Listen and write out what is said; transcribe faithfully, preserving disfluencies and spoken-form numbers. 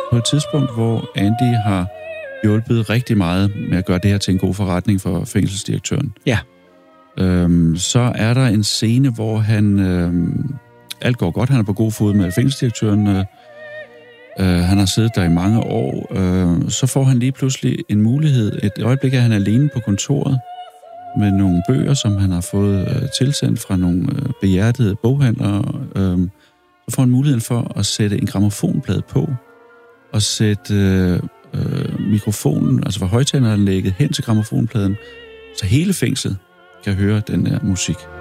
på et tidspunkt, hvor Andy har hjulpet rigtig meget med at gøre det her til en god forretning for fængselsdirektøren. Ja. Øhm, så er der en scene, hvor han... Øhm, alt går godt, han er på god fod med fængselsdirektøren. Øh, øh, han har siddet der i mange år. Øh, så får han lige pludselig en mulighed. Et øjeblik er han alene på kontoret med nogle bøger, som han har fået øh, tilsendt fra nogle øh, behjertede boghandlere. Øh, så får han muligheden for at sætte en grammofonplade på og sætte øh, øh, mikrofonen, altså fra højtaleranlægget, hen til grammofonpladen, så hele fængslet kan høre den der musik.